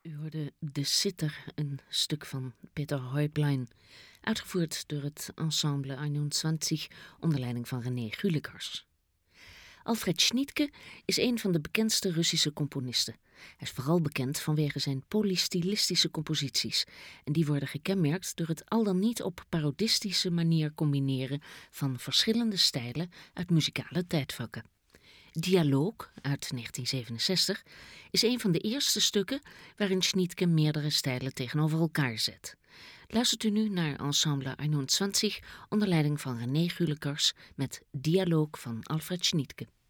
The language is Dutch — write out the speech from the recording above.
U hoorde De Sitter, een stuk van Peter Häuplein, uitgevoerd door het ensemble 21 onder leiding van René Gulekars. Alfred Schnittke is een van de bekendste Russische componisten. Hij is vooral bekend vanwege zijn polystylistische composities. En die worden gekenmerkt door het al dan niet op parodistische manier combineren van verschillende stijlen uit muzikale tijdvakken. Dialoog uit 1967 is een van de eerste stukken waarin Schnittke meerdere stijlen tegenover elkaar zet. Luistert u nu naar ensemble 21 onder leiding van René Gulekars met Dialoog van Alfred Schnittke.